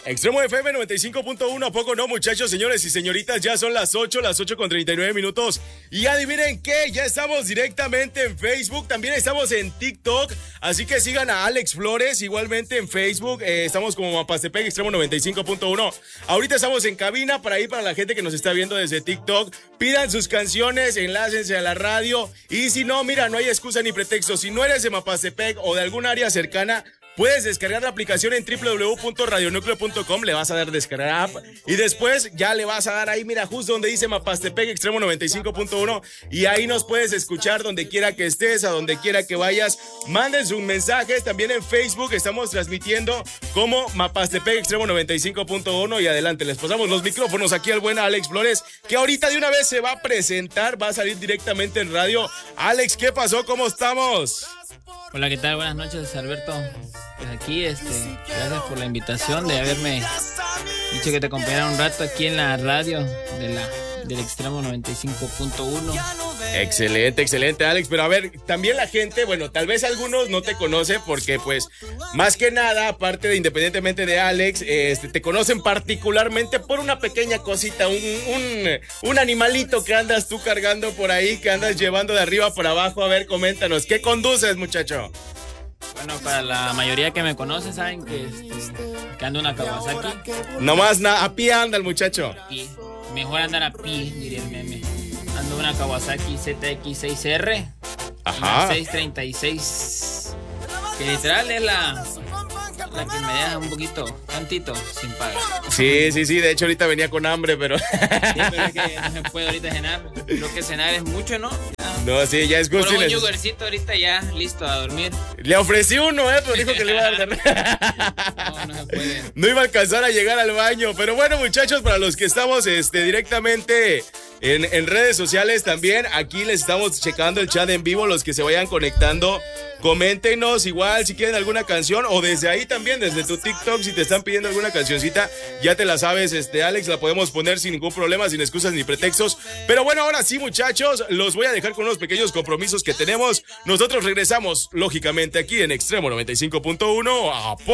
Extremo FM 95.1, ¿a poco no, muchachos, señores y señoritas? Ya son las 8 con 39 minutos. Y adivinen qué, ya estamos directamente en Facebook, también estamos en TikTok, así que sigan a Alex Flores, igualmente en Facebook, estamos como Mapastepec Extremo 95.1. Ahorita estamos en cabina para la gente que nos está viendo desde TikTok. Pidan sus canciones, enlácense a la radio, y si no, mira, no hay excusa ni pretexto. Si no eres de Mapastepec o de algún área cercana, puedes descargar la aplicación en www.radionucleo.com, le vas a dar descargar app y después ya le vas a dar ahí, mira, justo donde dice Mapastepec Extremo 95.1 y ahí nos puedes escuchar donde quiera que estés, a donde quiera que vayas. Manden sus mensajes, también en Facebook estamos transmitiendo como Mapastepec Extremo 95.1 y adelante, les pasamos los micrófonos aquí al buen Alex Flores, que ahorita de una vez se va a presentar, va a salir directamente en radio. Alex, ¿qué pasó? ¿Cómo estamos? Hola, ¿qué tal? Buenas noches, Alberto. Pues aquí, gracias por la invitación de haberme dicho que te acompañara un rato aquí en la radio del Extremo 95.1. Excelente, excelente, Alex. Pero a ver, también la gente, bueno, tal vez algunos no te conocen porque, pues, más que nada, aparte de independientemente de Alex, te conocen particularmente por una pequeña cosita, un animalito que andas tú cargando por ahí, que andas llevando de arriba para abajo. A ver, coméntanos, ¿qué conduces, muchacho? Bueno, para la mayoría que me conoce saben que ando una Kawasaki. Nomás a pie anda el muchacho. Y mejor andar a pie, diría el meme. Ando una Kawasaki ZX6R. Ajá. 636. Que literal es la que me deja un poquito, tantito, sin pagar. Sí. De hecho, ahorita venía con hambre, pero... Sí, pero es que no se puede ahorita cenar. Creo que cenar es mucho, ¿no? No, sí, ya es gusto. Por un yogurcito ahorita ya, listo a dormir. Le ofrecí uno, pero dijo que le iba a dar. No se puede. No iba a alcanzar a llegar al baño. Pero bueno, muchachos, para los que estamos directamente en redes sociales también, aquí les estamos checando el chat en vivo, los que se vayan conectando. Coméntenos igual si quieren alguna canción o desde ahí también, desde tu TikTok, si te están pidiendo alguna cancioncita, ya te la sabes, Alex, la podemos poner sin ningún problema, sin excusas ni pretextos. Pero bueno, ahora sí, muchachos, los voy a dejar con unos pequeños compromisos que tenemos. Nosotros regresamos, lógicamente, aquí en Extremo 95.1 a